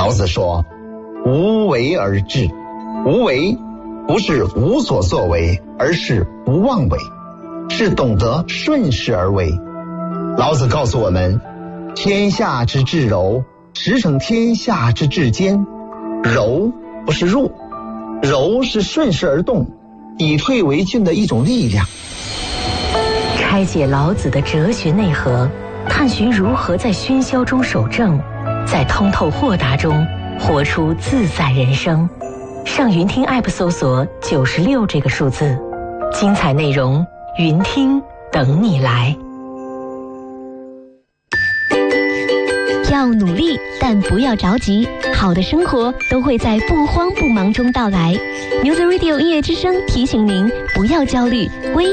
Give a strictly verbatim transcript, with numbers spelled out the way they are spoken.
老子说，无为而治。无为不是无所作为，而是不妄为，是懂得顺势而为。老子告诉我们，天下之至柔，实成天下之至坚。柔不是弱，柔是顺势而动，以退为进的一种力量。 拆解老子的哲学内核，探寻如何在喧嚣中守正，在通透豁达中活出自在人生。上云听 App 搜索九十六这个数字，精彩内容云听等你来。 要努力，但不要着急，好的生活都会在不慌不忙中到来。Music Radio 音乐之声提醒您，不要焦虑，微